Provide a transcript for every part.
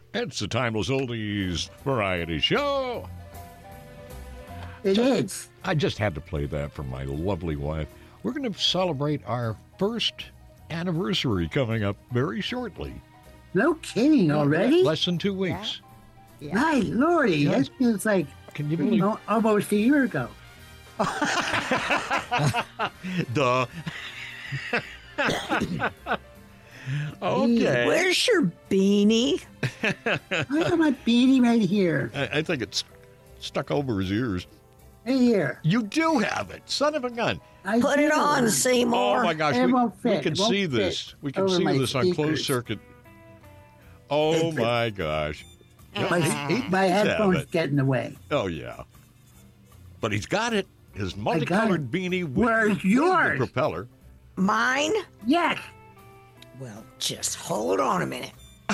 It's the Timeless Oldies Variety Show. It is. I just had to play that for my lovely wife. We're going to celebrate our first anniversary coming up very shortly. No kidding, already? Less than 2 weeks. Yeah. My lordy, Yes. that feels like Can you believe? almost a year ago. Duh. Okay. Where's your beanie? I have my beanie right here. I think it's stuck over his ears. Right here. You do have it, son of a gun. I Put it do. on, Seymour. Oh my gosh, It we won't fit. can It won't see fit this. We can over see my this on closed speakers. circuit. Oh my gosh. Yeah, My, he my does have headphones it. get in the way. Oh yeah. But he's got it. His multicolored beanie with Where's the yours? propeller. Mine? Yes. Well, just hold on a minute.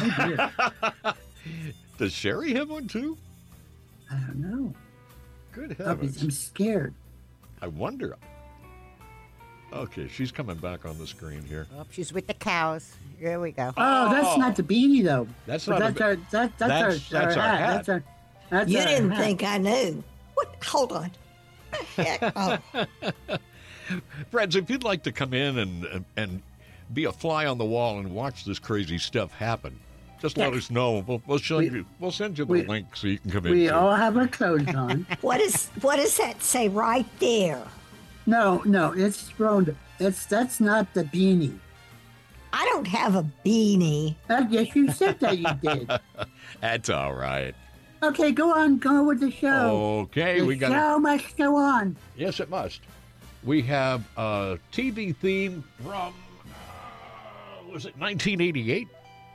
Does Sherry have one too? I don't know. Good I'm heavens. scared. I wonder. Okay, she's coming back on the screen here. Oh, she's with the cows. Here we go. Oh, that's not the beanie though. That's But not that's our that's That's our our hat. That's You our didn't hat. think I knew. What? Hold on. Heck, oh, Friends, if you'd like to come in and be a fly on the wall and watch this crazy stuff happen, just let us know. We'll send you the we- link so you can come in. We too. all have our clothes on. what does that say right there? No, it's thrown. That's not the beanie. I don't have a beanie. Yes, you said that you did. That's all right. Okay, go on with the show. Okay, the we got. show must go on. Yes, it must. We have a TV theme from was it 1988?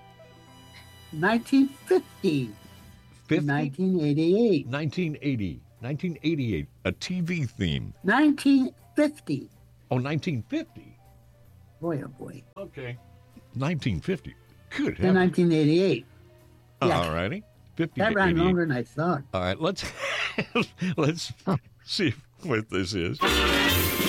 1950. 50? 1988. 1988. A TV theme. 1950. Oh, 1950. Boy, oh boy. Okay. 1950. Good Then heavens. 1988. Yes. All righty. 50 That to ran 88. longer than I thought. All right, let's see what this is.